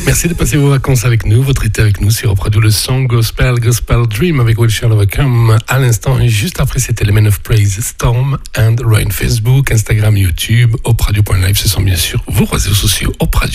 Merci de passer vos vacances avec nous, votre été avec nous sur Op Radio, le son Gospel Dream avec Will Shall Overcome. À l'instant, et juste après, c'était les Men of Praise, Storm and Rain. Facebook, Instagram, YouTube, opradio.live, ce sont bien sûr vos réseaux sociaux Op Radio.